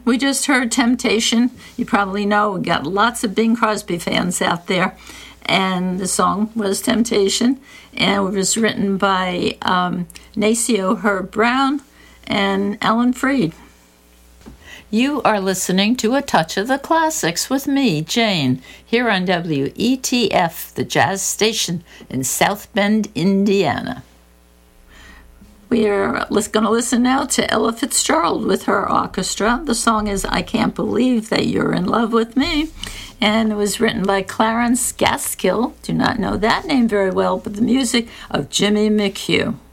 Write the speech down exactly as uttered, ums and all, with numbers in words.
We just heard Temptation. You probably know we got lots of Bing Crosby fans out there. And the song was Temptation. And it was written by um, Nacio Herb Brown and Alan Freed. You are listening to A Touch of the Classics with me, Jane, here on W E T F, the jazz station in South Bend, Indiana. We are going to listen now to Ella Fitzgerald with her orchestra. The song is I Can't Believe That You're in Love with Me, and it was written by Clarence Gaskill. Do not know that name very well, but the music of Jimmy McHugh.